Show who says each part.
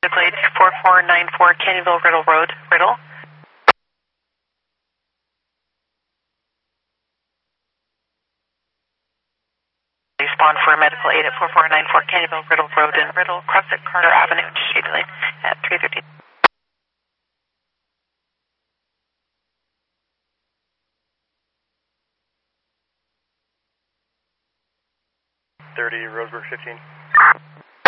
Speaker 1: Medical aid 4494 Canyonville Riddle Road, Riddle. Respond for medical aid at 4494 Canyonville Riddle Road in Riddle, cross at Carter Avenue, Shady Lane at 3:13.
Speaker 2: 30 Roseburg 15.